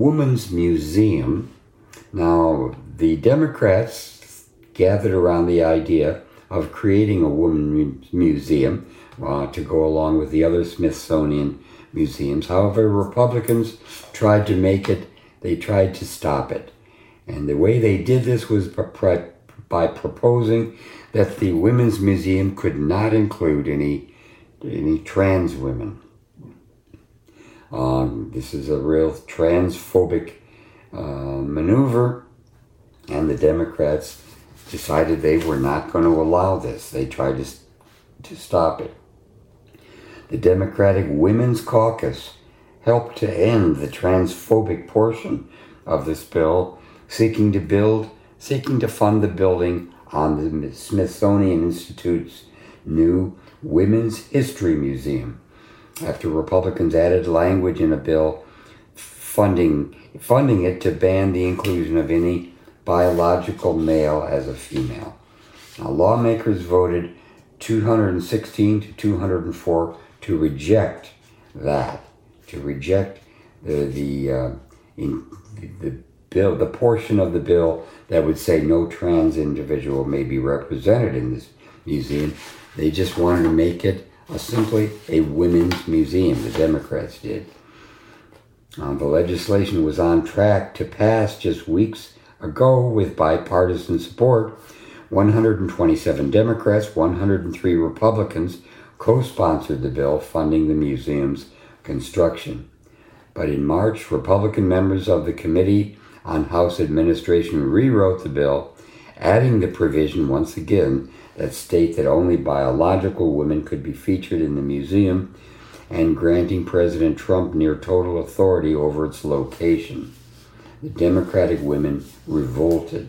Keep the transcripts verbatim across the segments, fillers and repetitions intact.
Women's Museum. Now, the Democrats gathered around the idea of creating a women's museum uh, to go along with the other Smithsonian museums. However, Republicans tried to make it, they tried to stop it. And the way they did this was by proposing that the Women's Museum could not include any, any trans women. Um, this is a real transphobic uh, maneuver, and the Democrats decided they were not going to allow this. They tried to, to stop it. The Democratic Women's Caucus helped to end the transphobic portion of this bill, seeking to build, seeking to fund the building on the Smithsonian Institute's new Women's History Museum, after Republicans added language in a bill funding funding it to ban the inclusion of any biological male as a female. Now, lawmakers voted two hundred sixteen to two hundred four to reject that, to reject the the uh, in, the bill, the portion of the bill that would say no trans individual may be represented in this museum. They just wanted to make it a, simply a women's museum. The Democrats did. Uh, the legislation was on track to pass just weeks ago with bipartisan support. one hundred twenty-seven Democrats, one hundred three Republicans co-sponsored the bill funding the museum's construction. But in March, Republican members of the Committee on House Administration rewrote the bill, adding the provision once again that state that only biological women could be featured in the museum, and granting President Trump near total authority over its location. The Democratic women revolted.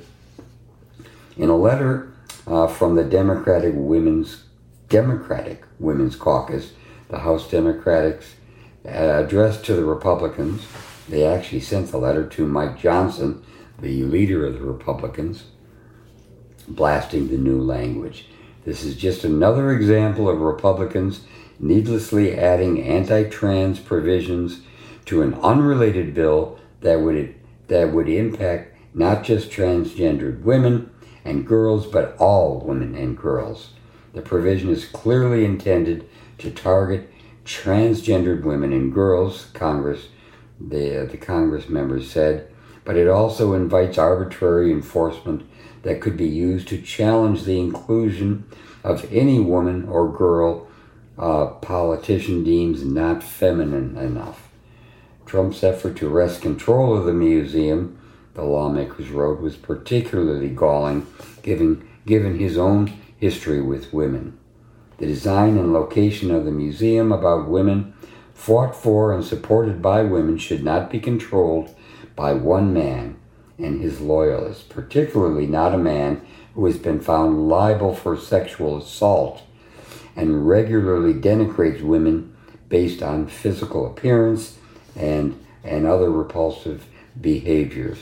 In a letter uh, from the Democratic Women's Democratic Women's Caucus, the House Democrats uh, addressed to the Republicans, they actually sent the letter to Mike Johnson, the leader of the Republicans, blasting the new language. This is just another example of Republicans needlessly adding anti-trans provisions to an unrelated bill that would that would impact not just transgendered women and girls, but all women and girls. The provision is clearly intended to target transgendered women and girls, Congress, the, the Congress members said, but it also invites arbitrary enforcement that could be used to challenge the inclusion of any woman or girl a politician deems not feminine enough. Trump's effort to wrest control of the museum, the lawmakers wrote, was particularly galling, given, given his own history with women. The design and location of the museum about women, fought for and supported by women, should not be controlled by one man and his loyalists, particularly not a man who has been found liable for sexual assault and regularly denigrates women based on physical appearance and and other repulsive behaviors.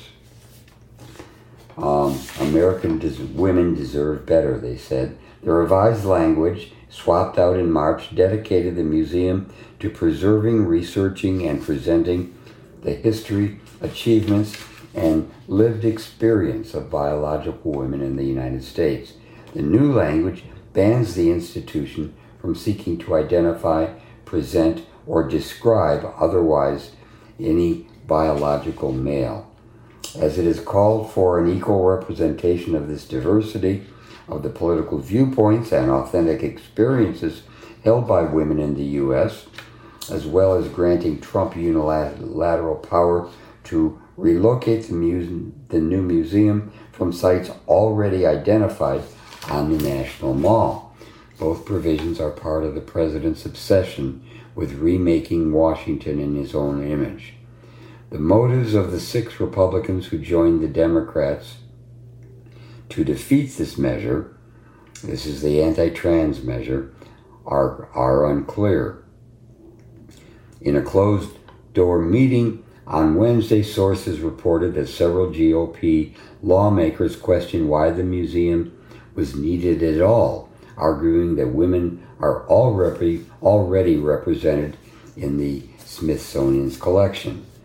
Um, American des- women deserve better, they said. The revised language, swapped out in March, dedicated the museum to preserving, researching, and presenting the history, achievements, and lived experience of biological women in the United States. The new language bans the institution from seeking to identify, present, or describe otherwise any biological male. As it is called for an equal representation of this diversity of the political viewpoints and authentic experiences held by women in the U S, as well as granting Trump unilateral power to relocate the, muse- the new museum from sites already identified on the National Mall. Both provisions are part of the president's obsession with remaking Washington in his own image. The motives of the six Republicans who joined the Democrats to defeat this measure, this is the anti-trans measure, are, are unclear. In a closed-door meeting on Wednesday, sources reported that several G O P lawmakers questioned why the museum was needed at all, arguing that women are already, already represented in the Smithsonian's collection.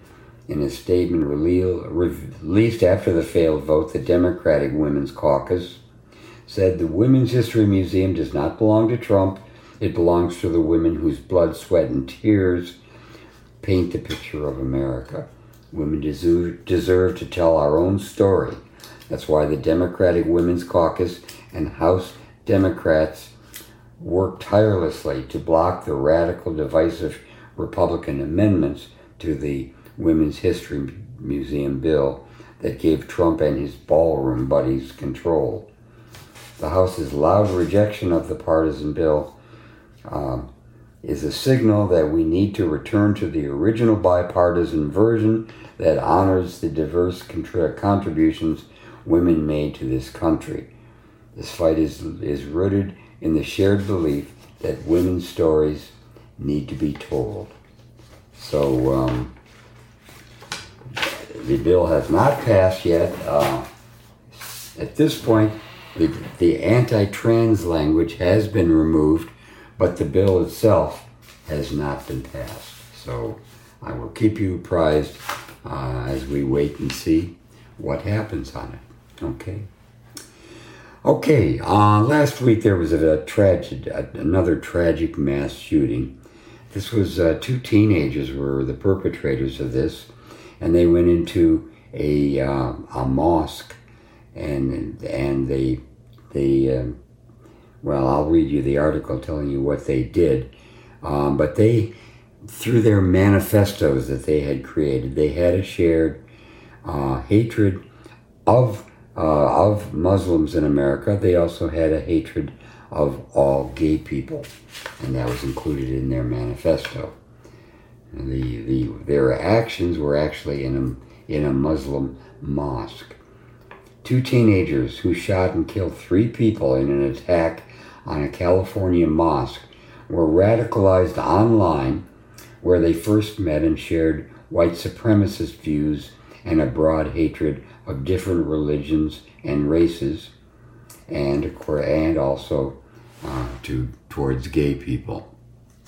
In a statement released after the failed vote, the Democratic Women's Caucus said the Women's History Museum does not belong to Trump. It belongs to the women whose blood, sweat, and tears paint the picture of America. Women deserve, deserve to tell our own story. That's why the Democratic Women's Caucus and House Democrats worked tirelessly to block the radical, divisive Republican amendments to the Women's History Museum bill that gave Trump and his ballroom buddies control. The House's loud rejection of the partisan bill um, is a signal that we need to return to the original bipartisan version that honors the diverse contra- contributions women made to this country. This fight is, is rooted in the shared belief that women's stories need to be told. So, um, the bill has not passed yet. Uh, at this point, the, the anti-trans language has been removed, but the bill itself has not been passed. So I will keep you apprised uh, as we wait and see what happens on it. Okay. Okay. Uh, last week there was a, a tragic, another tragic mass shooting. This was uh, two teenagers were the perpetrators of this. And they went into a uh, a mosque, and and they they uh, well, I'll read you the article telling you what they did. Um, but they, through their manifestos that they had created, they had a shared uh, hatred of uh, of Muslims in America. They also had a hatred of all gay people, and that was included in their manifesto. The, the their actions were actually in a in a Muslim mosque. Two teenagers who shot and killed three people in an attack on a California mosque were radicalized online, where they first met and shared white supremacist views and a broad hatred of different religions and races, and and also uh, to towards gay people.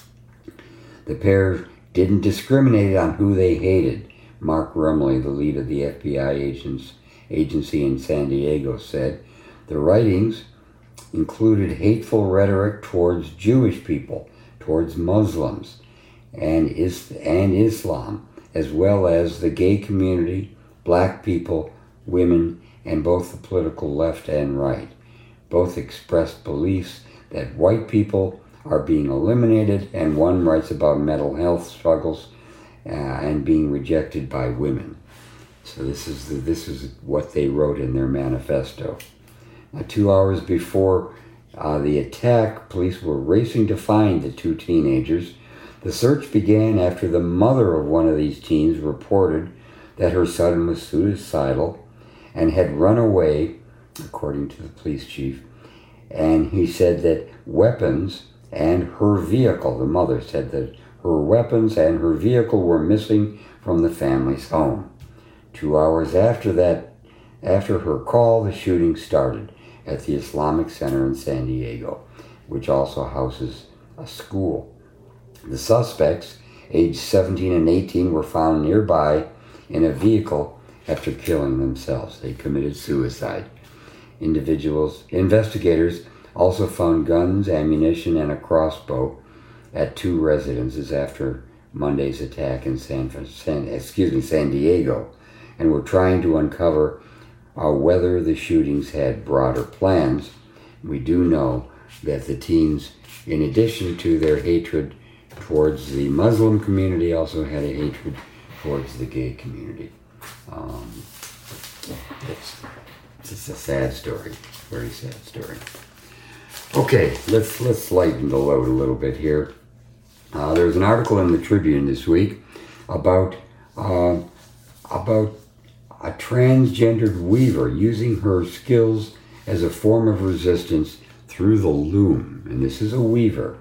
The pair didn't discriminate on who they hated. Mark Rumley, the lead of the F B I agents, agency in San Diego, said the writings included hateful rhetoric towards Jewish people, towards Muslims, and, is, and Islam, as well as the gay community, black people, women, and both the political left and right. Both expressed beliefs that white people are being eliminated, and one writes about mental health struggles uh, and being rejected by women. So this is the, this is what they wrote in their manifesto. Now, two hours before uh, the attack, police were racing to find the two teenagers. The search began after the mother of one of these teens reported that her son was suicidal and had run away, according to the police chief. And he said that weapons and her vehicle, the mother said that her weapons and her vehicle were missing from the family's home. Two hours after that, after her call, the shooting started at the Islamic Center in San Diego, which also houses a school. The suspects, aged seventeen and eighteen, were found nearby in a vehicle after killing themselves. They committed suicide. Individuals, investigators also found guns, ammunition, and a crossbow at two residences after Monday's attack in San, San, excuse me, San Diego, and were trying to uncover uh, whether the shootings had broader plans. We do know that the teens, in addition to their hatred towards the Muslim community, also had a hatred towards the gay community. Um, it's, it's a sad story, very sad story. Okay, let's let's lighten the load a little bit here. Uh, there was an article in the Tribune this week about uh, about a transgendered weaver using her skills as a form of resistance through the loom, and this is a weaver.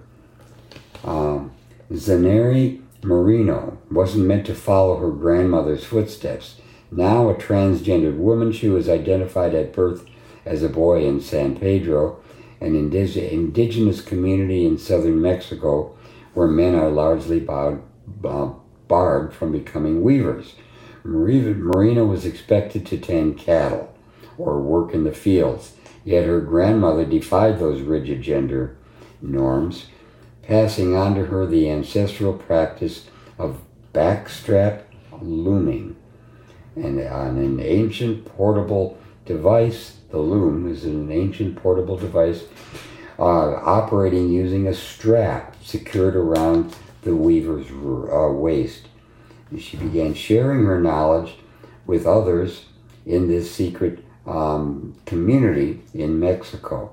Um, Zaneri Marino wasn't meant to follow her grandmother's footsteps. Now a transgendered woman, she was identified at birth as a boy in San Pedro, an indig- indigenous community in southern Mexico where men are largely barred, uh, barred from becoming weavers. Marina was expected to tend cattle or work in the fields, yet her grandmother defied those rigid gender norms, passing on to her the ancestral practice of backstrap looming. And on an ancient portable device, the loom is an ancient portable device uh, operating using a strap secured around the weaver's uh, waist. And she began sharing her knowledge with others in this secret um, community in Mexico.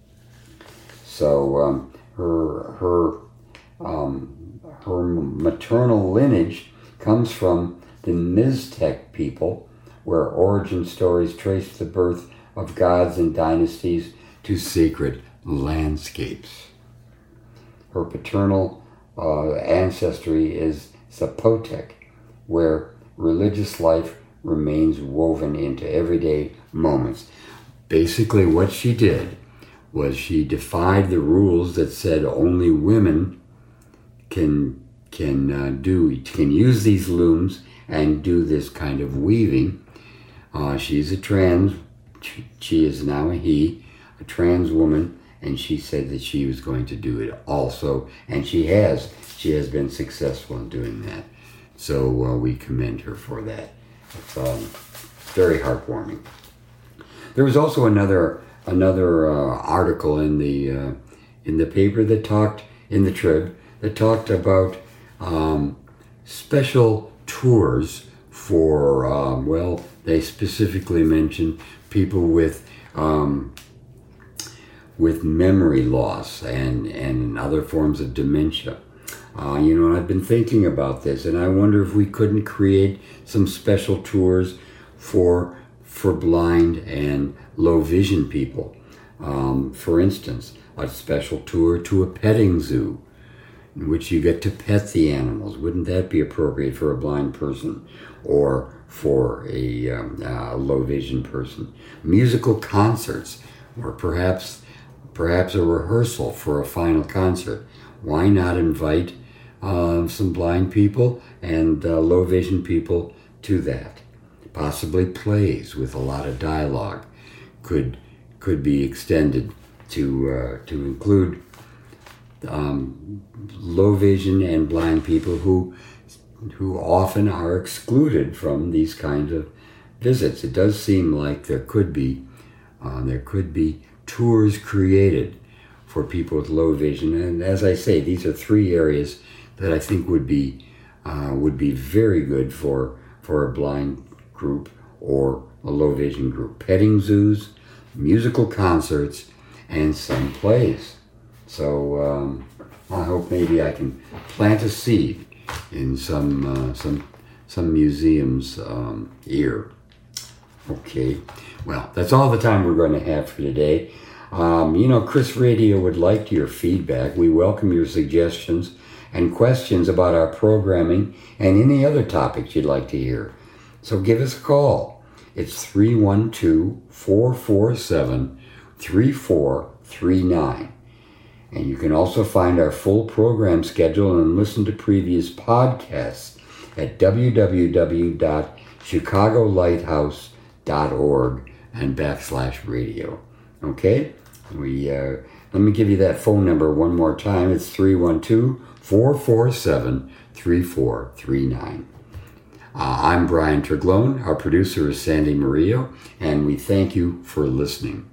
So um, her her um, her maternal lineage comes from the Mixtec people, where origin stories trace the birth of gods and dynasties to sacred landscapes. Her paternal uh, ancestry is Zapotec, where religious life remains woven into everyday moments. Basically, what she did was she defied the rules that said only women can can uh, do can use these looms and do this kind of weaving. Uh, she's a trans, she, she is now a he, a trans woman, and she said that she was going to do it also, and she has. She has been successful in doing that. So uh, we commend her for that. It's um, very heartwarming. There was also another another uh, article in the uh, in the paper that talked in the Trib that talked about um, special tours for um, well, they specifically mentioned people with um, with memory loss and and other forms of dementia. Uh, you know, I've been thinking about this, and I wonder if we couldn't create some special tours for for blind and low vision people. Um, for instance, a special tour to a petting zoo, in which you get to pet the animals. Wouldn't that be appropriate for a blind person or for a, um, a low vision person? Musical concerts, or perhaps perhaps a rehearsal for a final concert. Why not invite uh, some blind people and uh, low vision people to that? Possibly plays with a lot of dialogue could could be extended to uh, to include um, low vision and blind people who who often are excluded from these kinds of visits. It does seem like there could be uh, there could be tours created for people with low vision, and as I say, these are three areas that I think would be uh, would be very good for for a blind group or a low vision group. Petting zoos, musical concerts, and some plays. So um, I hope maybe I can plant a seed in some uh, some some museum's um, ear. Okay, well, that's all the time we're going to have for today. Um, you know, Chris Radio would like your feedback. We welcome your suggestions and questions about our programming and any other topics you'd like to hear. So give us a call. It's three one two, four four seven, three four three nine. And you can also find our full program schedule and listen to previous podcasts at w w w dot chicago lighthouse dot org and backslash radio. Okay? We uh, let me give you that phone number one more time. It's three one two, four four seven, three four three nine. Uh, I'm Brian Terglone. Our producer is Sandy Murillo, and we thank you for listening.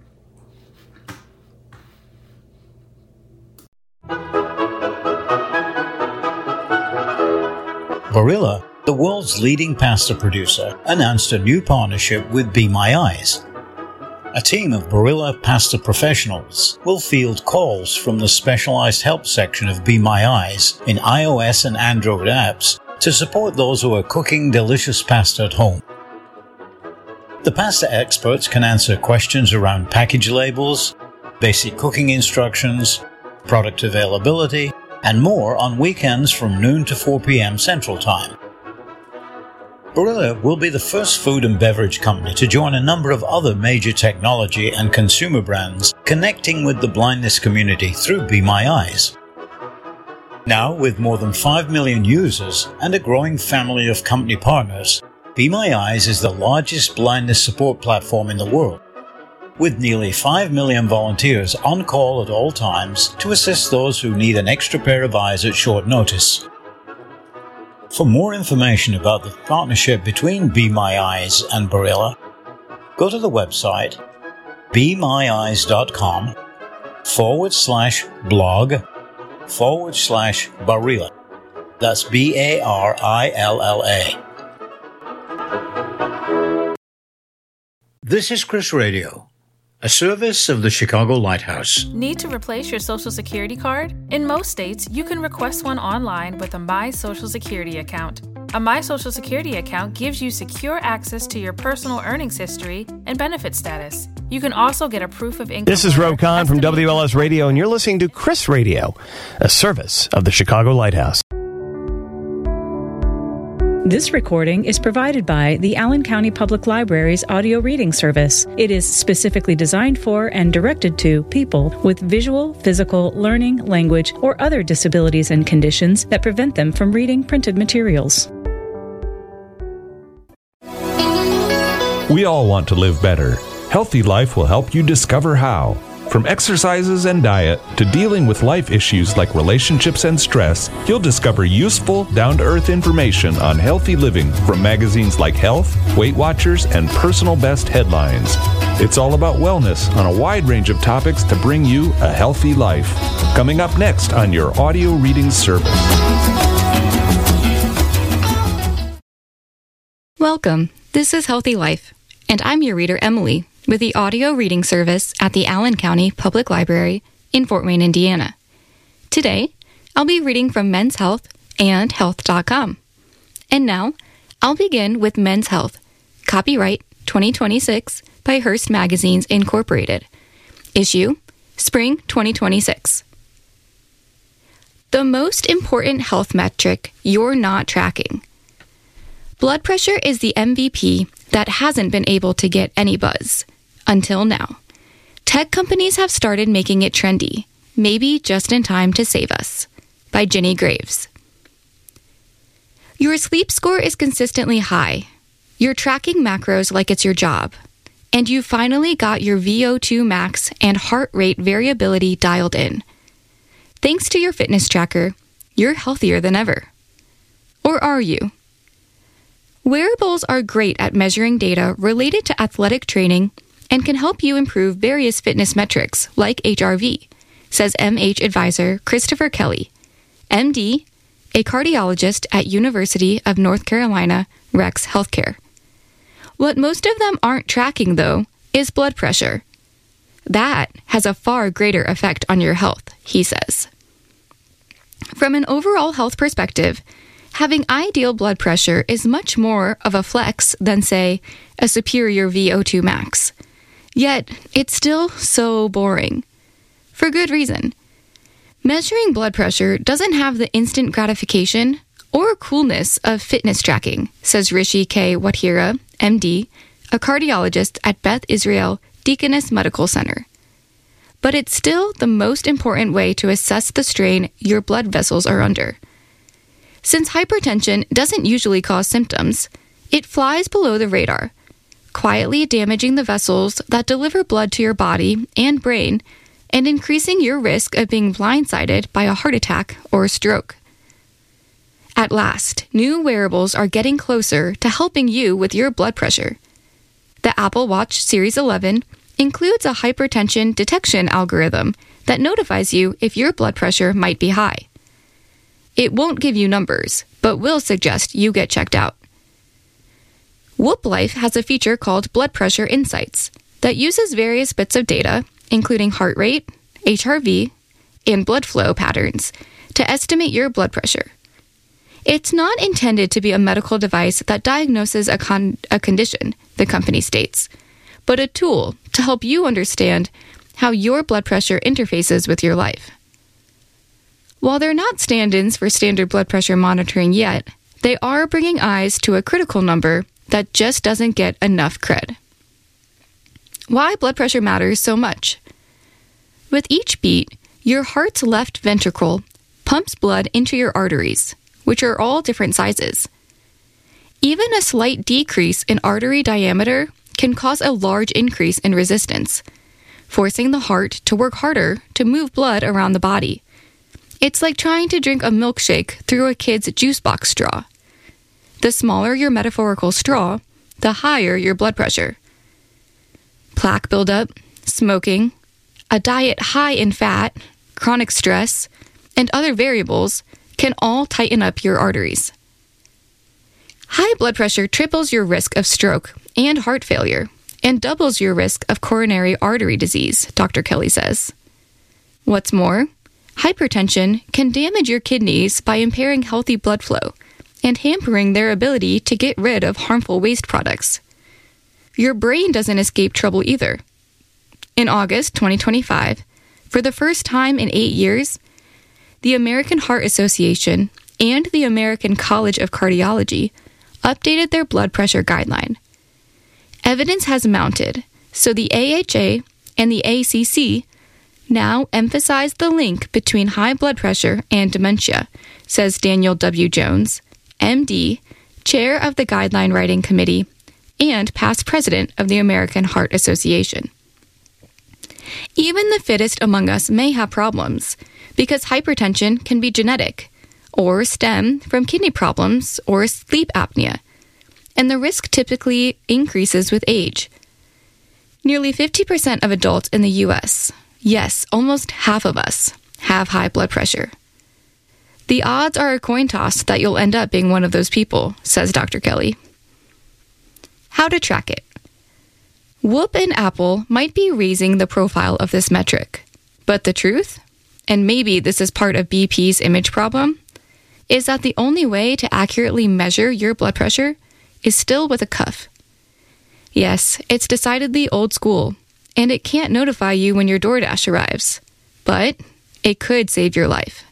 Barilla, the world's leading pasta producer, announced a new partnership with Be My Eyes. A team of Barilla pasta professionals will field calls from the specialized help section of Be My Eyes in iOS and Android apps to support those who are cooking delicious pasta at home. The pasta experts can answer questions around package labels, basic cooking instructions, product availability, and more on weekends from noon to four p.m. Central Time. Barilla will be the first food and beverage company to join a number of other major technology and consumer brands connecting with the blindness community through Be My Eyes. Now, with more than five million users and a growing family of company partners, Be My Eyes is the largest blindness support platform in the world, with nearly five million volunteers on call at all times to assist those who need an extra pair of eyes at short notice. For more information about the partnership between Be My Eyes and Barilla, go to the website bemyeyes.com forward slash blog forward slash Barilla. That's B A R I L L A. This is Chris Radio, a service of the Chicago Lighthouse. Need to replace your Social Security card? In most states, you can request one online with a My Social Security account. A My Social Security account gives you secure access to your personal earnings history and benefit status. You can also get a proof of income. This is Roe Kahn from W L S Radio, and you're listening to Chris Radio, a service of the Chicago Lighthouse. This recording is provided by the Allen County Public Library's audio reading service. It is specifically designed for and directed to people with visual, physical, learning, language, or other disabilities and conditions that prevent them from reading printed materials. We all want to live better. Healthy Life will help you discover how. From exercises and diet to dealing with life issues like relationships and stress, you'll discover useful, down-to-earth information on healthy living from magazines like Health, Weight Watchers, and Personal Best headlines. It's all about wellness on a wide range of topics to bring you a healthy life. Coming up next on your audio reading service. Welcome. This is Healthy Life, and I'm your reader, Emily, with the audio reading service at the Allen County Public Library in Fort Wayne, Indiana. Today, I'll be reading from Men's Health and health dot com. And now, I'll begin with Men's Health, copyright twenty twenty-six by Hearst Magazines Incorporated. Issue, Spring twenty twenty-six. The most important health metric you're not tracking. Blood pressure is the M V P that hasn't been able to get any buzz. Until now. Tech companies have started making it trendy, maybe just in time to save us. By Jenny Graves. Your sleep score is consistently high. You're tracking macros like it's your job. And you finally got your V O two max and heart rate variability dialed in. Thanks to your fitness tracker, you're healthier than ever. Or are you? Wearables are great at measuring data related to athletic training and can help you improve various fitness metrics like H R V, says M H advisor Christopher Kelly, M D, a cardiologist at University of North Carolina, Rex Healthcare. What most of them aren't tracking, though, is blood pressure. That has a far greater effect on your health, he says. From an overall health perspective, having ideal blood pressure is much more of a flex than, say, a superior V O two max. Yet, it's still so boring. For good reason. Measuring blood pressure doesn't have the instant gratification or coolness of fitness tracking, says Rishi K. Wathira, M D, a cardiologist at Beth Israel Deaconess Medical Center. But it's still the most important way to assess the strain your blood vessels are under. Since hypertension doesn't usually cause symptoms, it flies below the radar, quietly damaging the vessels that deliver blood to your body and brain and increasing your risk of being blindsided by a heart attack or a stroke. At last, new wearables are getting closer to helping you with your blood pressure. The Apple Watch Series eleven includes a hypertension detection algorithm that notifies you if your blood pressure might be high. It won't give you numbers, but will suggest you get checked out. Whoop Life has a feature called Blood Pressure Insights that uses various bits of data, including heart rate, H R V, and blood flow patterns, to estimate your blood pressure. It's not intended to be a medical device that diagnoses a, con- a condition, the company states, but a tool to help you understand how your blood pressure interfaces with your life. While they're not stand-ins for standard blood pressure monitoring yet, they are bringing eyes to a critical number that just doesn't get enough cred. Why blood pressure matters so much. With each beat, your heart's left ventricle pumps blood into your arteries, which are all different sizes. Even a slight decrease in artery diameter can cause a large increase in resistance, forcing the heart to work harder to move blood around the body. It's like trying to drink a milkshake through a kid's juice box straw. The smaller your metaphorical straw, the higher your blood pressure. Plaque buildup, smoking, a diet high in fat, chronic stress, and other variables can all tighten up your arteries. High blood pressure triples your risk of stroke and heart failure and doubles your risk of coronary artery disease, Doctor Kelly says. What's more, hypertension can damage your kidneys by impairing healthy blood flow and hampering their ability to get rid of harmful waste products. Your brain doesn't escape trouble either. In August twenty twenty-five, for the first time in eight years, the American Heart Association and the American College of Cardiology updated their blood pressure guideline. Evidence has mounted, so the A H A and the A C C now emphasize the link between high blood pressure and dementia, says Daniel W. Jones, M D, chair of the Guideline Writing Committee and past president of the American Heart Association. Even the fittest among us may have problems, because hypertension can be genetic, or stem from kidney problems or sleep apnea, and the risk typically increases with age. Nearly fifty percent of adults in the U S, yes, almost half of us, have high blood pressure. The odds are a coin toss that you'll end up being one of those people, says Doctor Kelly. How to track it. Whoop and Apple might be raising the profile of this metric, but the truth, and maybe this is part of B P's image problem, is that the only way to accurately measure your blood pressure is still with a cuff. Yes, it's decidedly old school, and it can't notify you when your DoorDash arrives, but it could save your life.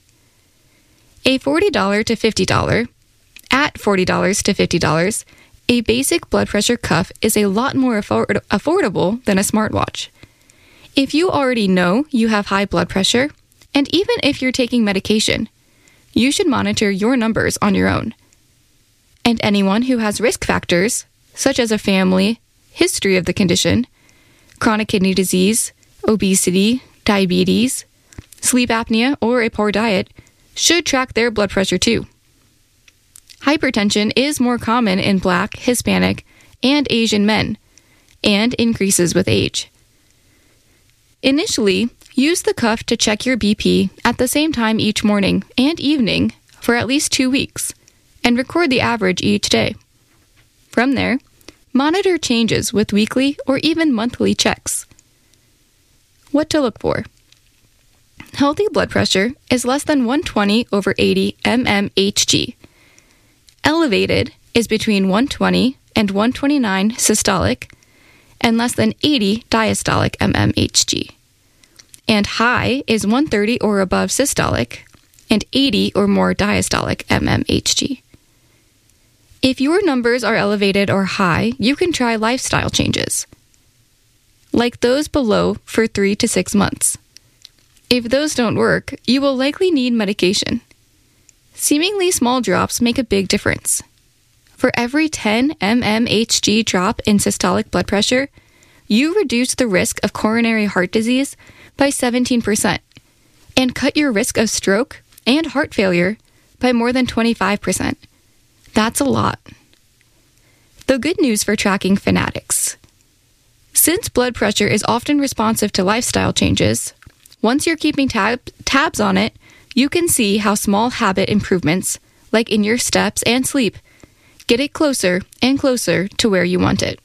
A forty dollars to fifty dollars, at forty dollars to fifty dollars, a basic blood pressure cuff is a lot more afford- affordable than a smartwatch. If you already know you have high blood pressure, and even if you're taking medication, you should monitor your numbers on your own. And anyone who has risk factors, such as a family, history of the condition, chronic kidney disease, obesity, diabetes, sleep apnea, or a poor diet, should track their blood pressure too. Hypertension is more common in Black, Hispanic, and Asian men, and increases with age. Initially, use the cuff to check your B P at the same time each morning and evening for at least two weeks, and record the average each day. From there, monitor changes with weekly or even monthly checks. What to look for? Healthy blood pressure is less than one twenty over eighty mmHg. Elevated is between one twenty and one twenty-nine systolic, and less than eighty diastolic mmHg. And high is one thirty or above systolic, and eighty or more diastolic mmHg. If your numbers are elevated or high, you can try lifestyle changes, like those below for three to six months. If those don't work, you will likely need medication. Seemingly small drops make a big difference. For every ten mmHg drop in systolic blood pressure, you reduce the risk of coronary heart disease by seventeen percent and cut your risk of stroke and heart failure by more than twenty-five percent. That's a lot. The good news for tracking fanatics. Since blood pressure is often responsive to lifestyle changes, once you're keeping tab- tabs on it, you can see how small habit improvements, like in your steps and sleep, get it closer and closer to where you want it.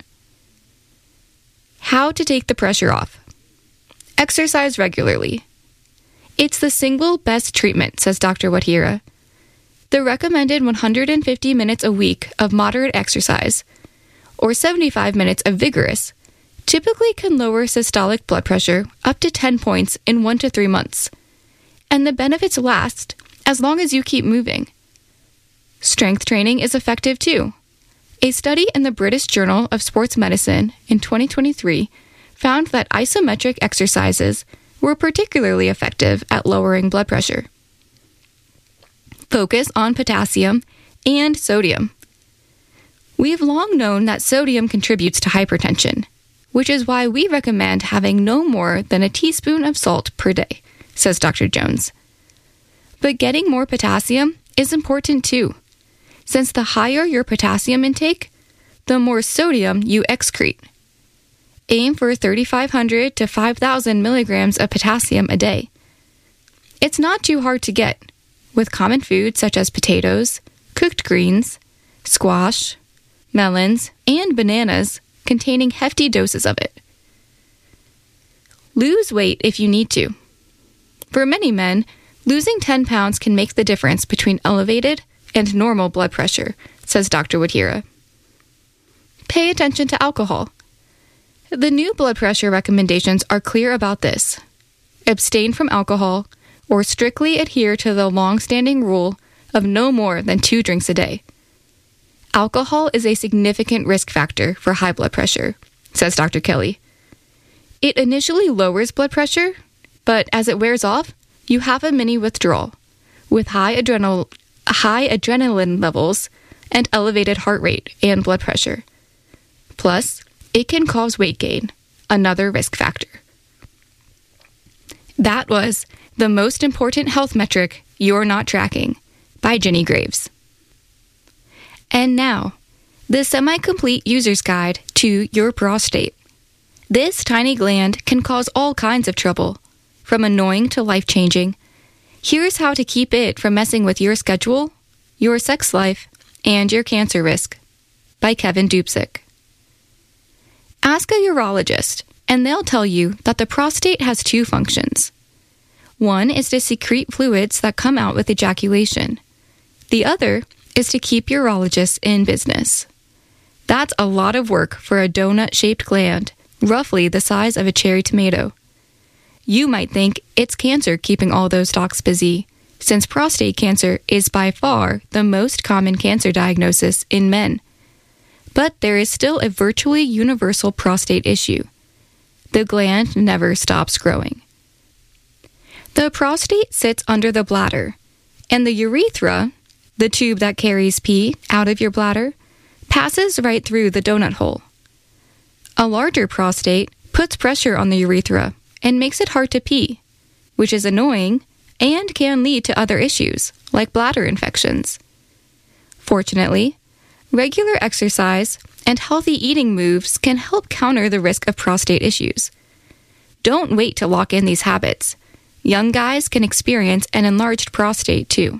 How to take the pressure off. Exercise regularly. It's the single best treatment, says Doctor Wadhira. The recommended one hundred fifty minutes a week of moderate exercise, or seventy-five minutes of vigorous, typically can lower systolic blood pressure up to ten points in one to three months. And the benefits last as long as you keep moving. Strength training is effective too. A study in the British Journal of Sports Medicine in twenty twenty-three found that isometric exercises were particularly effective at lowering blood pressure. Focus on potassium and sodium. We have long known that sodium contributes to hypertension, which is why we recommend having no more than a teaspoon of salt per day, says Doctor Jones. But getting more potassium is important too, since the higher your potassium intake, the more sodium you excrete. Aim for thirty-five hundred to five thousand milligrams of potassium a day. It's not too hard to get, with common foods such as potatoes, cooked greens, squash, melons, and bananas containing hefty doses of it. Lose weight if you need to. For many men, losing ten pounds can make the difference between elevated and normal blood pressure, says Doctor Wadhira. Pay attention to alcohol. The new blood pressure recommendations are clear about this. Abstain from alcohol or strictly adhere to the long-standing rule of no more than two drinks a day. Alcohol is a significant risk factor for high blood pressure, says Doctor Kelly. It initially lowers blood pressure, but as it wears off, you have a mini withdrawal with high adrenal, high adrenaline levels and elevated heart rate and blood pressure. Plus, it can cause weight gain, another risk factor. That was The Most Important Health Metric You're Not Tracking by Jenny Graves. And now, the semi-complete user's guide to your prostate. This tiny gland can cause all kinds of trouble, from annoying to life-changing. Here's how to keep it from messing with your schedule, your sex life, and your cancer risk. By Kevin Dubczyk. Ask a urologist, and they'll tell you that the prostate has two functions. One is to secrete fluids that come out with ejaculation. The other is to keep urologists in business. That's a lot of work for a donut-shaped gland, roughly the size of a cherry tomato. You might think it's cancer keeping all those docs busy, since prostate cancer is by far the most common cancer diagnosis in men. But there is still a virtually universal prostate issue. The gland never stops growing. The prostate sits under the bladder, and the urethra, the tube that carries pee out of your bladder, passes right through the donut hole. A larger prostate puts pressure on the urethra and makes it hard to pee, which is annoying and can lead to other issues, like bladder infections. Fortunately, regular exercise and healthy eating moves can help counter the risk of prostate issues. Don't wait to lock in these habits. Young guys can experience an enlarged prostate too.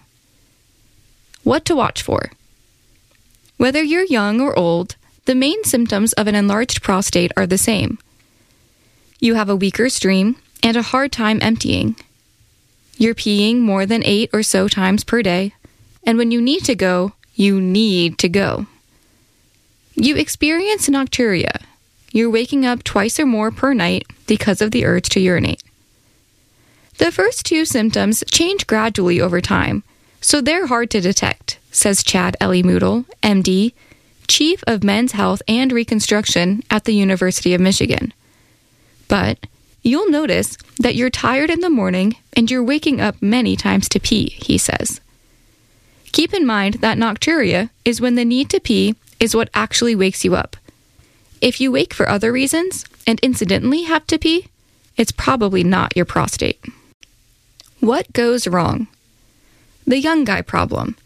What to watch for? Whether you're young or old, the main symptoms of an enlarged prostate are the same. You have a weaker stream and a hard time emptying. You're peeing more than eight or so times per day, and when you need to go, you need to go. You experience nocturia. You're waking up twice or more per night because of the urge to urinate. The first two symptoms change gradually over time, so they're hard to detect, says Chad Ellie-Moodle, M D, Chief of Men's Health and Reconstruction at the University of Michigan. But you'll notice that you're tired in the morning and you're waking up many times to pee, he says. Keep in mind that nocturia is when the need to pee is what actually wakes you up. If you wake for other reasons and incidentally have to pee, it's probably not your prostate. What goes wrong? The young guy problem.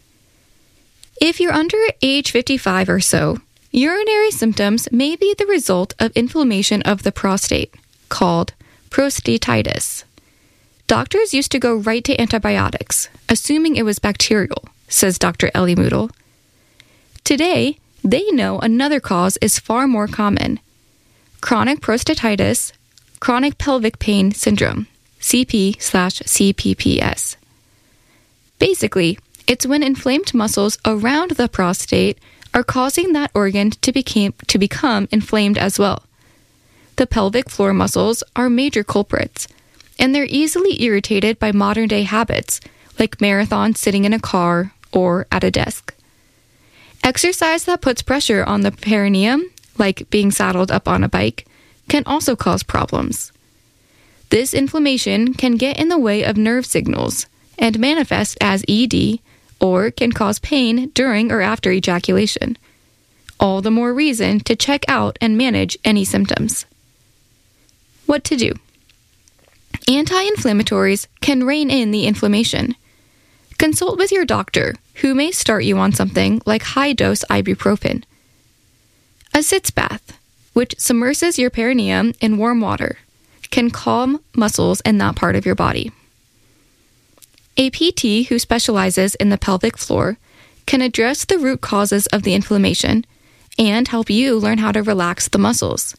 If you're under age fifty-five or so, urinary symptoms may be the result of inflammation of the prostate, called prostatitis. Doctors used to go right to antibiotics, assuming it was bacterial, says Doctor Ellie-Moodle. Today, they know another cause is far more common. Chronic prostatitis, chronic pelvic pain syndrome, C P slash C P P S. Basically, it's when inflamed muscles around the prostate are causing that organ to, became, to become inflamed as well. The pelvic floor muscles are major culprits, and they're easily irritated by modern-day habits, like marathons sitting in a car or at a desk. Exercise that puts pressure on the perineum, like being saddled up on a bike, can also cause problems. This inflammation can get in the way of nerve signals and manifest as E D, or can cause pain during or after ejaculation. All the more reason to check out and manage any symptoms. What to do? Anti-inflammatories can rein in the inflammation. Consult with your doctor, who may start you on something like high-dose ibuprofen. A sitz bath, which submerges your perineum in warm water, can calm muscles in that part of your body. A P T who specializes in the pelvic floor can address the root causes of the inflammation and help you learn how to relax the muscles.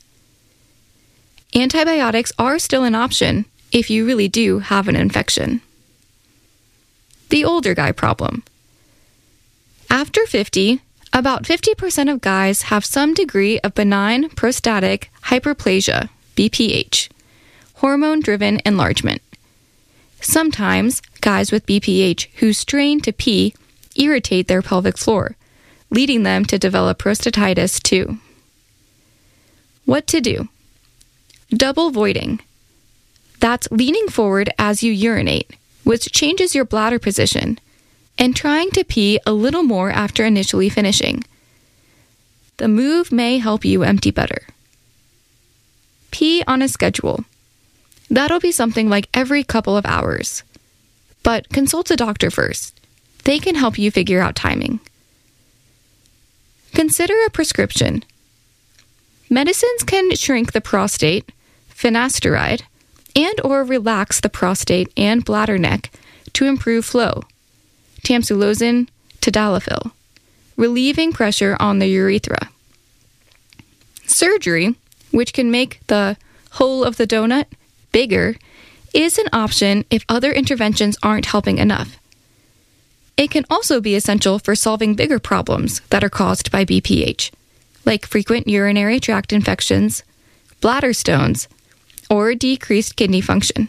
Antibiotics are still an option if you really do have an infection. The older guy problem. After fifty, about fifty percent of guys have some degree of benign prostatic hyperplasia, B P H, hormone-driven enlargement. Sometimes, guys with B P H who strain to pee irritate their pelvic floor, leading them to develop prostatitis too. What to do? Double voiding. That's leaning forward as you urinate, which changes your bladder position, and trying to pee a little more after initially finishing. The move may help you empty better. Pee on a schedule. That'll be something like every couple of hours. But consult a doctor first. They can help you figure out timing. Consider a prescription. Medicines can shrink the prostate, finasteride, and or relax the prostate and bladder neck to improve flow, tamsulosin, tadalafil, relieving pressure on the urethra. Surgery, which can make the hole of the donut bigger, is an option if other interventions aren't helping enough. It can also be essential for solving bigger problems that are caused by B P H, like frequent urinary tract infections, bladder stones, or decreased kidney function.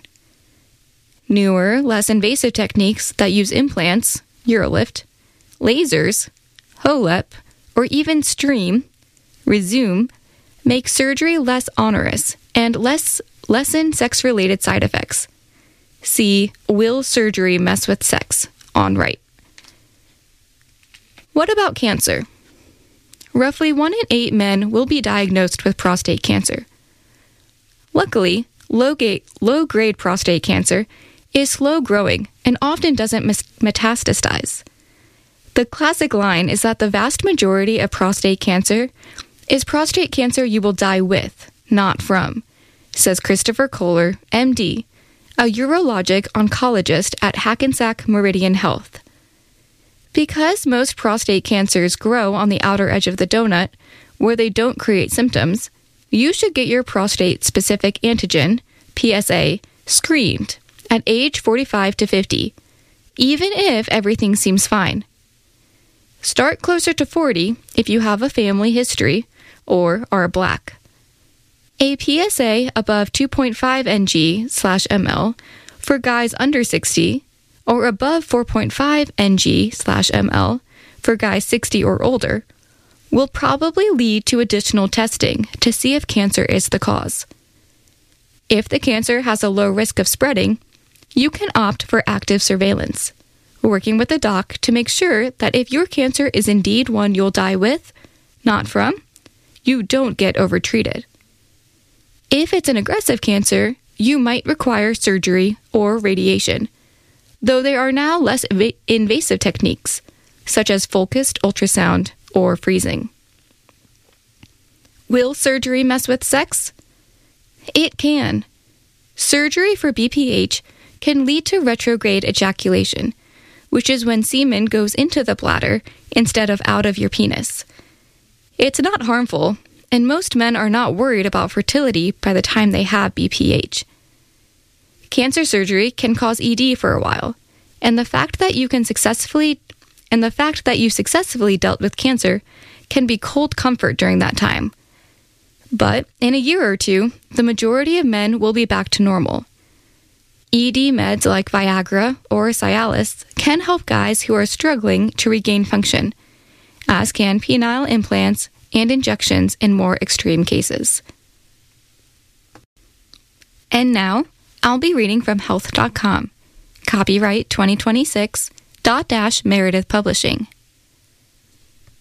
Newer, less invasive techniques that use implants, UroLift, lasers, HoLEP, or even Stream, Resume, make surgery less onerous and less lessen sex-related side effects. See Will Surgery Mess with Sex on right. What about cancer? Roughly one in eight men will be diagnosed with prostate cancer. Luckily, low-grade, low-grade prostate cancer is slow-growing and often doesn't metastasize. The classic line is that the vast majority of prostate cancer is prostate cancer you will die with, not from, says Christopher Kohler, M D, a urologic oncologist at Hackensack Meridian Health. Because most prostate cancers grow on the outer edge of the donut, where they don't create symptoms, you should get your prostate-specific antigen, P S A, screened at age forty-five to fifty, even if everything seems fine. Start closer to forty if you have a family history or are black. A P S A above two point five N G slash M L for guys under sixty, or above four point five N G slash M L for guys sixty or older, will probably lead to additional testing to see if cancer is the cause. If the cancer has a low risk of spreading, you can opt for active surveillance, working with a doc to make sure that if your cancer is indeed one you'll die with, not from, you don't get overtreated. If it's an aggressive cancer, you might require surgery or radiation, though there are now less inv- invasive techniques, such as focused ultrasound or freezing. Will surgery mess with sex? It can. Surgery for B P H can lead to retrograde ejaculation, which is when semen goes into the bladder instead of out of your penis. It's not harmful, and most men are not worried about fertility by the time they have B P H. Cancer surgery can cause E D for a while, and the fact that you can successfully and the fact that you successfully dealt with cancer can be cold comfort during that time. But in a year or two, the majority of men will be back to normal. E D meds like Viagra or Cialis can help guys who are struggling to regain function, as can penile implants and injections in more extreme cases. And now, I'll be reading from health dot com. Copyright twenty twenty-six, Dot Dash Meredith Publishing.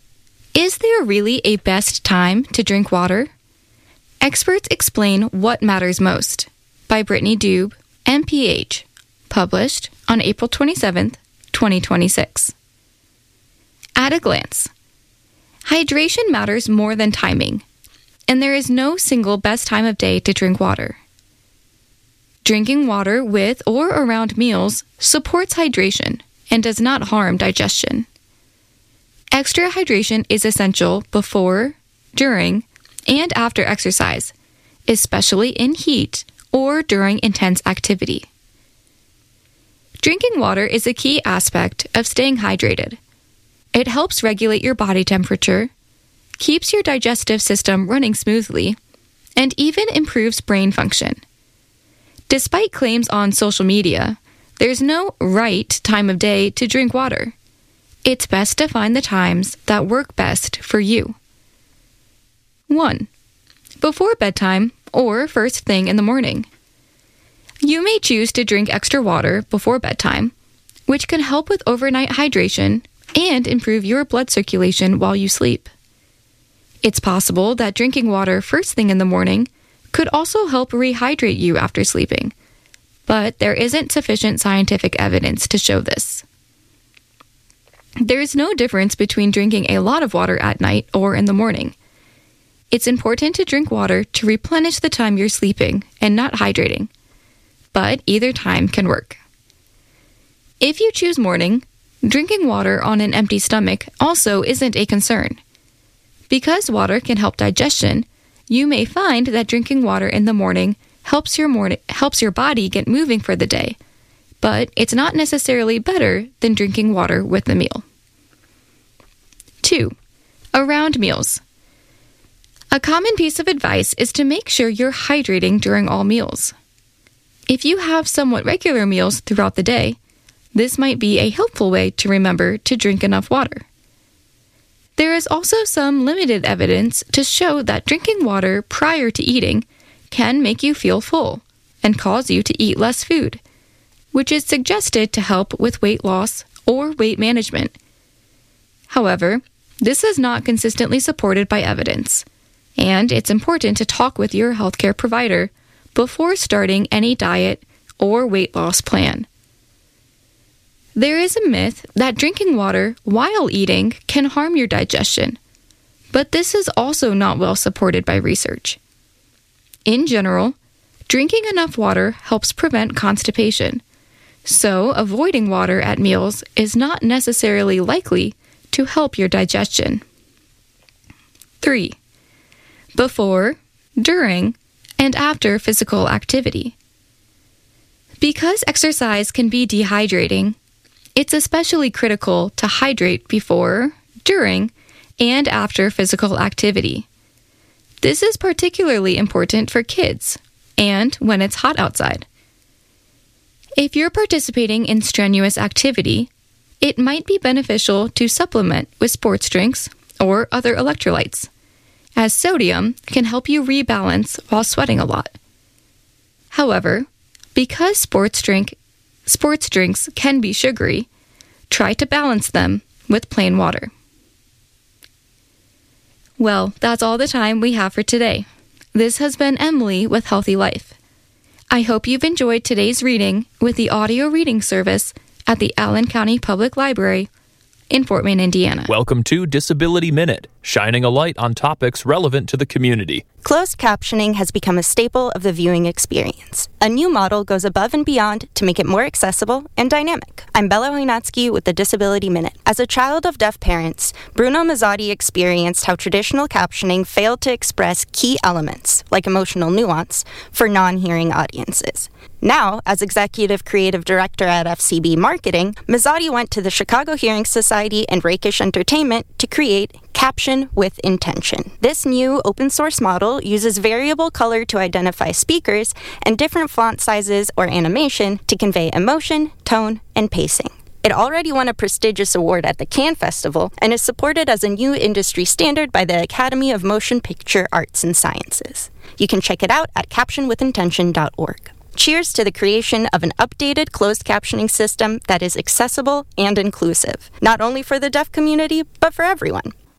Is there really a best time to drink water? Experts explain what matters most by Brittany Dube, M P H, published on April twenty-seventh, twenty twenty-six. At a glance, hydration matters more than timing, and there is no single best time of day to drink water. Drinking water with or around meals supports hydration and does not harm digestion. Extra hydration is essential before, during, and after exercise, especially in heat or during intense activity. Drinking water is a key aspect of staying hydrated. It helps regulate your body temperature, keeps your digestive system running smoothly, and even improves brain function. Despite claims on social media, there's no right time of day to drink water. It's best to find the times that work best for you. one. Before bedtime or first thing in the morning. You may choose to drink extra water before bedtime, which can help with overnight hydration and improve your blood circulation while you sleep. It's possible that drinking water first thing in the morning could also help rehydrate you after sleeping, but there isn't sufficient scientific evidence to show this. There is no difference between drinking a lot of water at night or in the morning. It's important to drink water to replenish the time you're sleeping and not hydrating, but either time can work. If you choose morning, drinking water on an empty stomach also isn't a concern. Because water can help digestion, you may find that drinking water in the morning helps your morning, helps your body get moving for the day, but it's not necessarily better than drinking water with the meal. two. Around meals. A common piece of advice is to make sure you're hydrating during all meals. If you have somewhat regular meals throughout the day, this might be a helpful way to remember to drink enough water. There is also some limited evidence to show that drinking water prior to eating can make you feel full and cause you to eat less food, which is suggested to help with weight loss or weight management. However, this is not consistently supported by evidence, and it's important to talk with your healthcare provider before starting any diet or weight loss plan. There is a myth that drinking water while eating can harm your digestion, but this is also not well supported by research. In general, drinking enough water helps prevent constipation, so avoiding water at meals is not necessarily likely to help your digestion. three. Before, during, and after physical activity. Because exercise can be dehydrating, it's especially critical to hydrate before, during, and after physical activity. This is particularly important for kids and when it's hot outside. If you're participating in strenuous activity, it might be beneficial to supplement with sports drinks or other electrolytes, as sodium can help you rebalance while sweating a lot. However, because sports drink sports drinks can be sugary, try to balance them with plain water. Well, that's all the time we have for today. This has been Emily with Healthy Life. I hope you've enjoyed today's reading with the audio reading service at the Allen County Public Library in Fort Wayne, Indiana. Welcome to Disability Minute, shining a light on topics relevant to the community. Closed captioning has become a staple of the viewing experience. A new model goes above and beyond to make it more accessible and dynamic. I'm Bella Hoynatsky with the Disability Minute. As a child of deaf parents, Bruno Mazzotti experienced how traditional captioning failed to express key elements, like emotional nuance, for non-hearing audiences. Now, as Executive Creative Director at F C B Marketing, Mazzotti went to the Chicago Hearing Society and Rakish Entertainment to create Caption with Intention. This new open-source model uses variable color to identify speakers and different font sizes or animation to convey emotion, tone, and pacing. It already won a prestigious award at the Cannes Festival and is supported as a new industry standard by the Academy of Motion Picture Arts and Sciences. You can check it out at caption with intention dot org. Cheers to the creation of an updated closed captioning system that is accessible and inclusive, not only for the deaf community, but for everyone.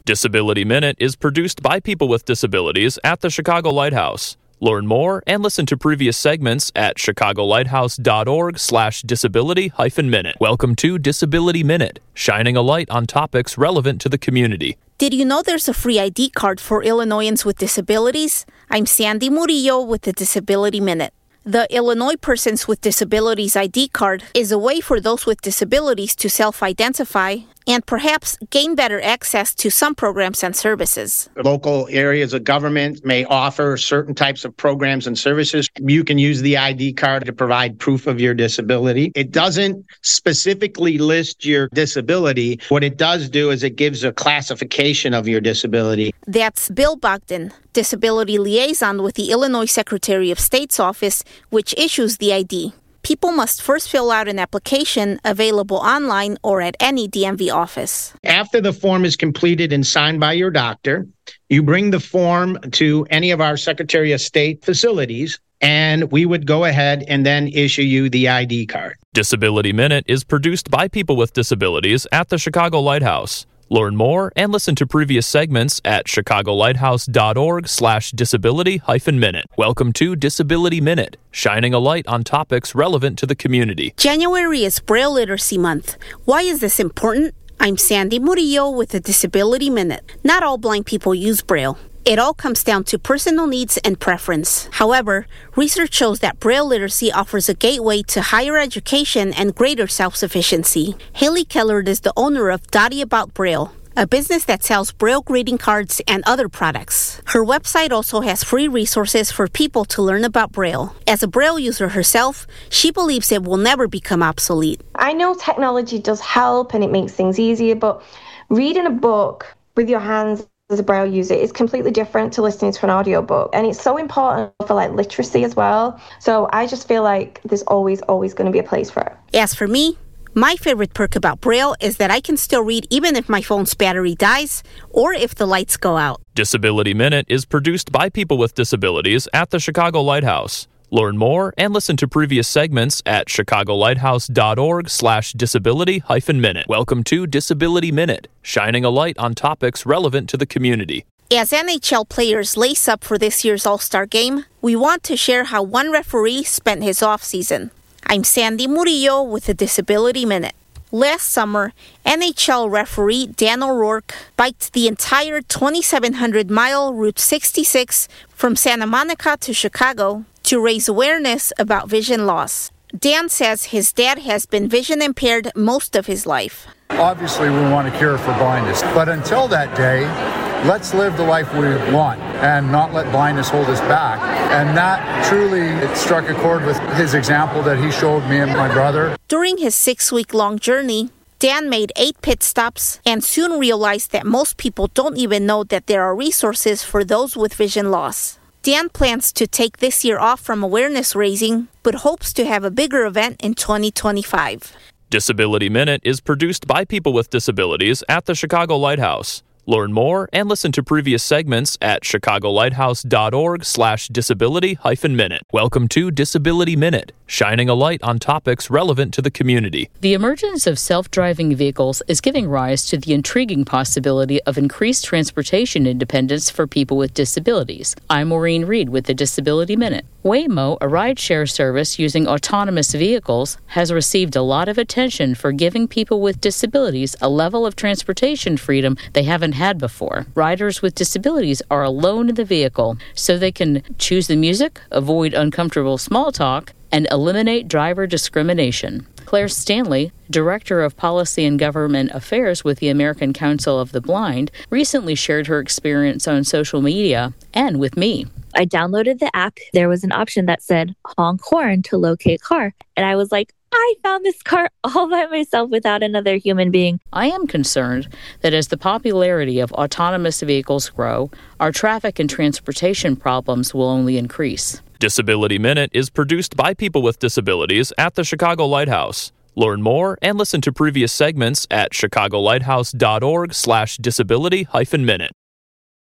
Disability Minute is produced by people with disabilities at the Chicago Lighthouse. Learn more and listen to previous segments at chicagolighthouse.org slash disability hyphen minute. Welcome to Disability Minute, shining a light on topics relevant to the community. Did you know there's a free I D card for Illinoisans with disabilities? I'm Sandy Murillo with the Disability Minute. The Illinois Persons with Disabilities I D card is a way for those with disabilities to self-identify and perhaps gain better access to some programs and services. Local areas of government may offer certain types of programs and services. You can use the I D card to provide proof of your disability. It doesn't specifically list your disability. What it does do is it gives a classification of your disability. That's Bill Bogdan, Disability Liaison with the Illinois Secretary of State's office, which issues the I D. People must first fill out an application available online or at any D M V office. After the form is completed and signed by your doctor, you bring the form to any of our Secretary of State facilities, and we would go ahead and then issue you the I D card. Disability Minute is produced by people with disabilities at the Chicago Lighthouse. Learn more and listen to previous segments at chicagolighthouse.org slash disability hyphen minute. Welcome to Disability Minute, shining a light on topics relevant to the community. January is Braille Literacy Month. Why is this important? I'm Sandy Murillo with the Disability Minute. Not all blind people use Braille. It all comes down to personal needs and preference. However, research shows that Braille literacy offers a gateway to higher education and greater self-sufficiency. Haley Kellard is the owner of Dottie About Braille, a business that sells Braille greeting cards and other products. Her website also has free resources for people to learn about Braille. As a Braille user herself, she believes it will never become obsolete. I know technology does help and it makes things easier, but reading a book with your hands as a Braille user is completely different to listening to an audiobook, and it's so important for like literacy as well. So I just feel like there's always always going to be a place for it. As for me, my favorite perk about Braille is that I can still read even if my phone's battery dies or if the lights go out. Disability Minute is produced by people with disabilities at the Chicago Lighthouse. Learn more and listen to previous segments at chicagolighthouse.org slash disability hyphen minute. Welcome to Disability Minute, shining a light on topics relevant to the community. As N H L players lace up for this year's All-Star Game, we want to share how one referee spent his off-season. I'm Sandy Murillo with the Disability Minute. Last summer, N H L referee Dan O'Rourke biked the entire twenty-seven hundred mile Route sixty-six from Santa Monica to Chicago to raise awareness about vision loss. Dan says his dad has been vision impaired most of his life. Obviously, we want a cure for blindness, but until that day, let's live the life we want and not let blindness hold us back. And that truly it struck a chord with his example that he showed me and my brother. During his six-week-long journey, Dan made eight pit stops and soon realized that most people don't even know that there are resources for those with vision loss. Dan plans to take this year off from awareness raising, but hopes to have a bigger event in twenty twenty-five. Disability Minute is produced by people with disabilities at the Chicago Lighthouse. Learn more and listen to previous segments at chicagolighthouse.org slash disability hyphen minute. Welcome to Disability Minute, shining a light on topics relevant to the community. The emergence of self-driving vehicles is giving rise to the intriguing possibility of increased transportation independence for people with disabilities. I'm Maureen Reed with the Disability Minute. Waymo, a rideshare service using autonomous vehicles, has received a lot of attention for giving people with disabilities a level of transportation freedom they haven't had before. Riders with disabilities are alone in the vehicle, so they can choose the music, avoid uncomfortable small talk, and eliminate driver discrimination. Claire Stanley, Director of Policy and Government Affairs with the American Council of the Blind, recently shared her experience on social media and with me. I downloaded the app. There was an option that said honk horn to locate car. And I was like, I found this car all by myself without another human being. I am concerned that as the popularity of autonomous vehicles grow, our traffic and transportation problems will only increase. Disability Minute is produced by people with disabilities at the Chicago Lighthouse. Learn more and listen to previous segments at chicagolighthouse.org slash disability hyphen minute.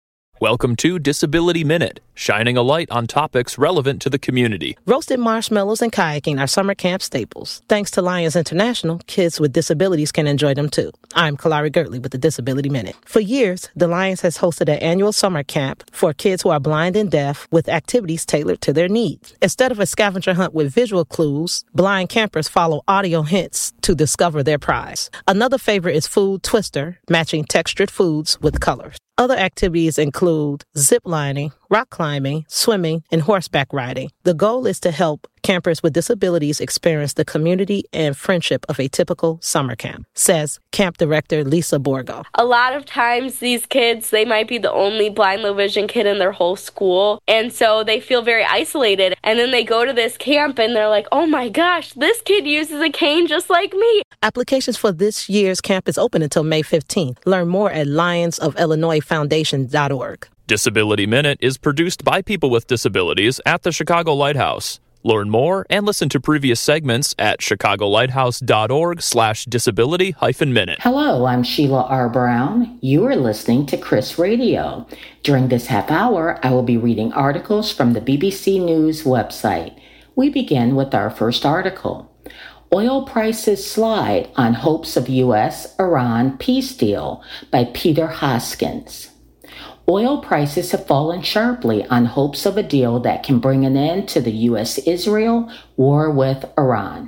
Welcome to Disability Minute, shining a light on topics relevant to the community. Roasted marshmallows and kayaking are summer camp staples. Thanks to Lions International, kids with disabilities can enjoy them too. I'm Kalari Gertley with the Disability Minute. For years, the Lions has hosted an annual summer camp for kids who are blind and deaf with activities tailored to their needs. Instead of a scavenger hunt with visual clues, blind campers follow audio hints to discover their prize. Another favorite is Food Twister, matching textured foods with colors. Other activities include zip lining, rock climbing, swimming, and horseback riding. The goal is to help campers with disabilities experience the community and friendship of a typical summer camp, says camp director Lisa Borgo. A lot of times these kids, they might be the only blind low vision kid in their whole school, and so they feel very isolated. And then they go to this camp and they're like, oh my gosh, this kid uses a cane just like me. Applications for this year's camp is open until May fifteenth. Learn more at lions of illinois foundation dot org. Disability Minute is produced by people with disabilities at the Chicago Lighthouse. Learn more and listen to previous segments at chicagolighthouse.org slash disability hyphen minute. Hello, I'm Sheila R. Brown. You are listening to Chris Radio. During this half hour, I will be reading articles from the B B C News website. We begin with our first article. Oil prices slide on hopes of U S Iran peace deal by Peter Hoskins. Oil prices have fallen sharply on hopes of a deal that can bring an end to the U S Israel war with Iran.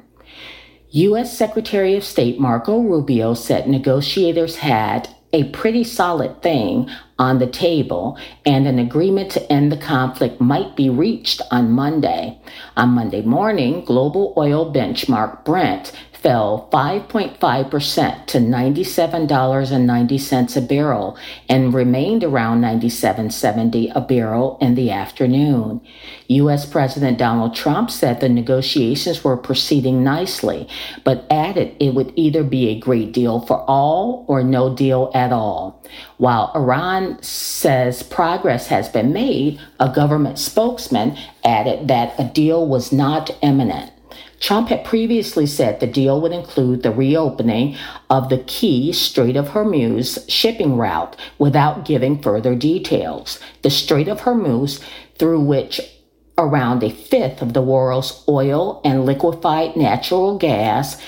U S Secretary of State Marco Rubio said negotiators had a pretty solid thing on the table and an agreement to end the conflict might be reached on Monday. On Monday morning, global oil benchmark Brent fell five point five percent to ninety-seven dollars and ninety cents a barrel and remained around ninety-seven dollars and seventy cents a barrel in the afternoon. U S President Donald Trump said the negotiations were proceeding nicely, but added it would either be a great deal for all or no deal at all. While Iran says progress has been made, a government spokesman added that a deal was not imminent. Trump had previously said the deal would include the reopening of the key Strait of Hormuz shipping route without giving further details. The Strait of Hormuz, through which around a fifth of the world's oil and liquefied natural gas,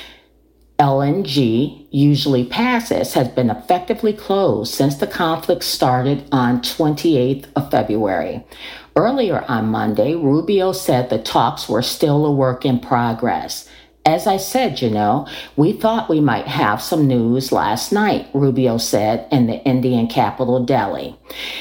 L N G, usually passes, has been effectively closed since the conflict started on twenty-eighth of February. Earlier on Monday, Rubio said the talks were still a work in progress. As I said, you know, we thought we might have some news last night, Rubio said in the Indian capital, Delhi.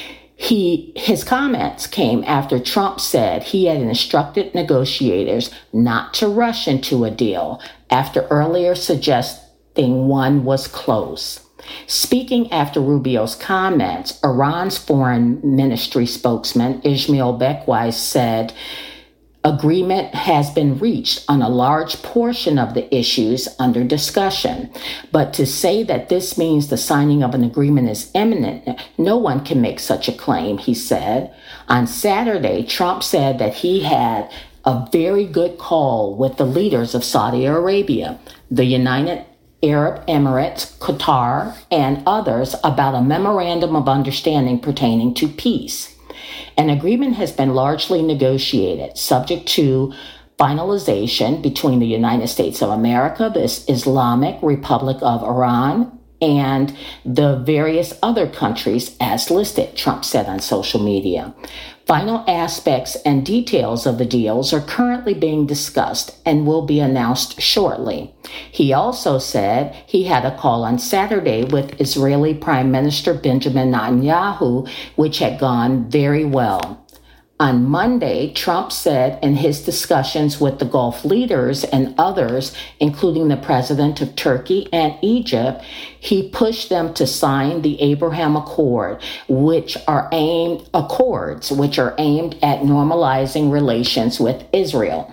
He, his comments came after Trump said he had instructed negotiators not to rush into a deal after earlier suggesting one was close. Speaking after Rubio's comments, Iran's foreign ministry spokesman Ismail Bekwai said agreement has been reached on a large portion of the issues under discussion. But to say that this means the signing of an agreement is imminent, no one can make such a claim, he said. On Saturday, Trump said that he had a very good call with the leaders of Saudi Arabia, the United Arab Emirates, Qatar, and others about a memorandum of understanding pertaining to peace. An agreement has been largely negotiated, subject to finalization between the United States of America, the Islamic Republic of Iran, and the various other countries as listed, Trump said on social media. Final aspects and details of the deals are currently being discussed and will be announced shortly. He also said he had a call on Saturday with Israeli Prime Minister Benjamin Netanyahu, which had gone very well. On Monday, Trump said in his discussions with the Gulf leaders and others, including the president of Turkey and Egypt, he pushed them to sign the Abraham Accord, which are aimed accords, which are aimed at normalizing relations with Israel.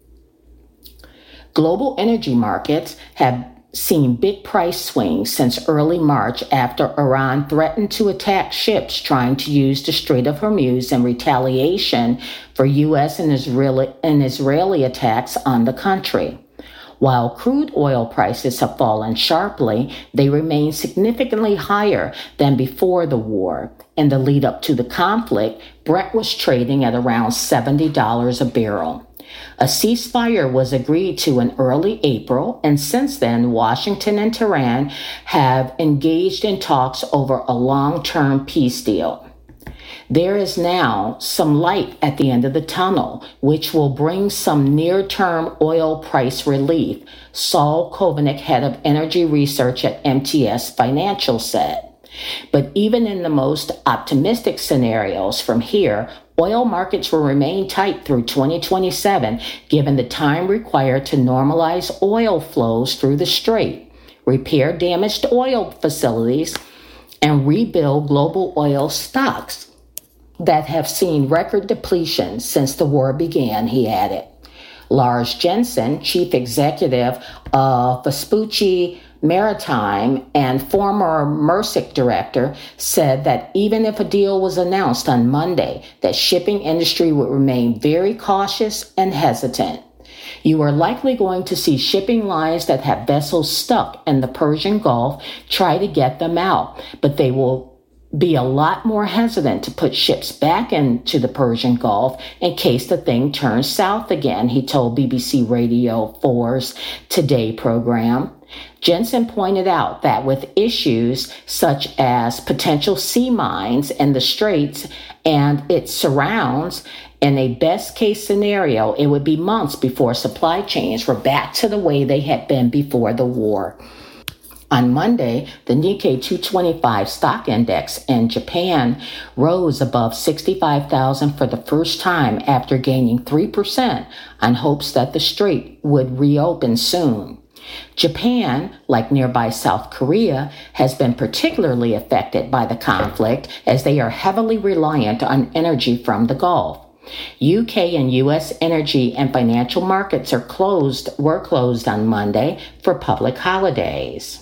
Global energy markets have seen big price swings since early March after Iran threatened to attack ships trying to use the Strait of Hormuz in retaliation for U S and Israeli, and Israeli attacks on the country. While crude oil prices have fallen sharply, they remain significantly higher than before the war. In the lead up to the conflict, Brent was trading at around seventy dollars a barrel. A ceasefire was agreed to in early April, and since then, Washington and Tehran have engaged in talks over a long-term peace deal. There is now some light at the end of the tunnel, which will bring some near-term oil price relief, Saul Kovanic, head of energy research at M T S Financial, said. But even in the most optimistic scenarios from here, oil markets will remain tight through twenty twenty-seven, given the time required to normalize oil flows through the strait, repair damaged oil facilities, and rebuild global oil stocks that have seen record depletion since the war began, he added. Lars Jensen, chief executive of Vespucci Maritime and former Maersk director, said that even if a deal was announced on Monday, that shipping industry would remain very cautious and hesitant. You are likely going to see shipping lines that have vessels stuck in the Persian Gulf try to get them out, but they will be a lot more hesitant to put ships back into the Persian Gulf in case the thing turns south again, he told B B C Radio four's Today program. Jensen pointed out that with issues such as potential sea mines in the straits and its surrounds, in a best-case scenario, it would be months before supply chains were back to the way they had been before the war. On Monday, the Nikkei two twenty-five stock index in Japan rose above sixty-five thousand for the first time after gaining three percent on hopes that the strait would reopen soon. Japan, like nearby South Korea, has been particularly affected by the conflict as they are heavily reliant on energy from the Gulf. U K and U S energy and financial markets are closed, were closed on Monday for public holidays.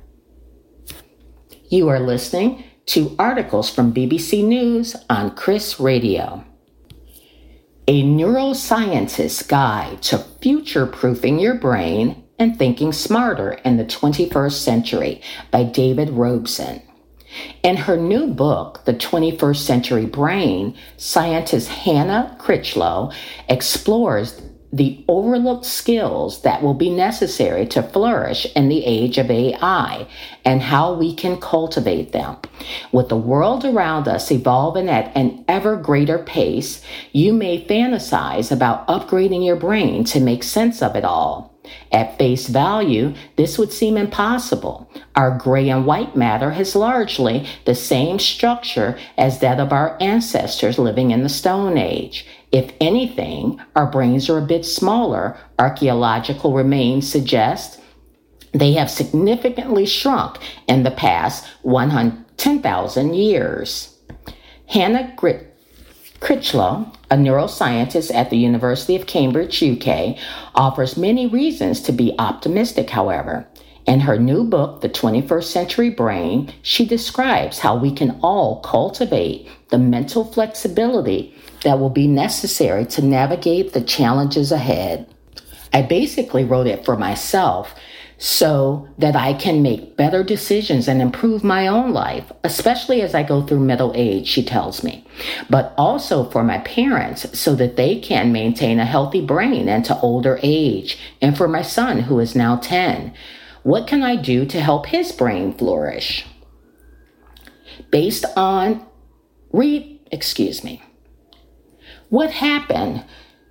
You are listening to articles from B B C News on Chris Radio. A neuroscientist's guide to future-proofing your brain and thinking smarter in the twenty-first century by David Robeson. In her new book, The twenty-first Century Brain, scientist Hannah Critchlow explores the overlooked skills that will be necessary to flourish in the age of A I and how we can cultivate them. With the world around us evolving at an ever greater pace, you may fantasize about upgrading your brain to make sense of it all. At face value, this would seem impossible. Our gray and white matter has largely the same structure as that of our ancestors living in the Stone Age. If anything, our brains are a bit smaller. Archaeological remains suggest they have significantly shrunk in the past ten thousand years. Hannah Grit- Critchlow, a neuroscientist at the University of Cambridge, U K, offers many reasons to be optimistic, however. In her new book, The twenty-first Century Brain, she describes how we can all cultivate the mental flexibility that will be necessary to navigate the challenges ahead. I basically wrote it for myself so that I can make better decisions and improve my own life, especially as I go through middle age, she tells me, but also for my parents so that they can maintain a healthy brain into older age, and for my son who is now ten. What can I do to help his brain flourish? Based on, read, excuse me, what happened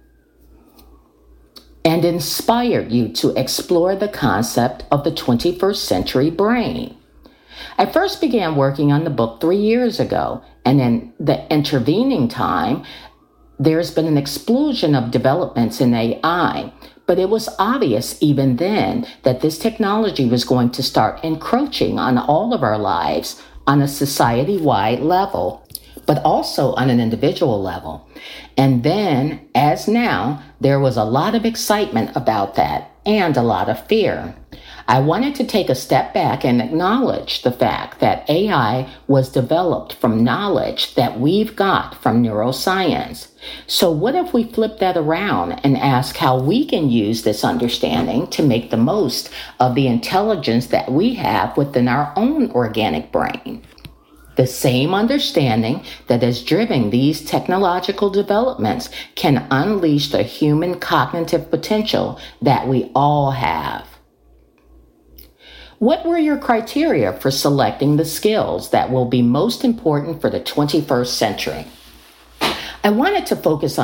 and inspired you to explore the concept of the twenty-first century brain? I first began working on the book three years ago, and in the intervening time, there's been an explosion of developments in A I, but it was obvious even then that this technology was going to start encroaching on all of our lives on a society-wide level. but also on an individual level. And then, as now, there was a lot of excitement about that and a lot of fear. I wanted to take a step back and acknowledge the fact that A I was developed from knowledge that we've got from neuroscience. So what if we flip that around and ask how we can use this understanding to make the most of the intelligence that we have within our own organic brain? The same understanding that is driving these technological developments can unleash the human cognitive potential that we all have. What were your criteria for selecting the skills that will be most important for the twenty-first century? I wanted to focus on